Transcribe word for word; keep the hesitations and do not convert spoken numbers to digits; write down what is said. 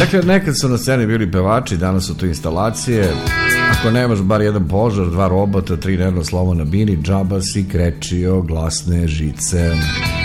Dakle, nekad su na sceni bili pevači, danas su to instalacije. Ako nemaš bar jedan požar, dva robota, tri nervna slova na bini, džaba si krečio glasne žice.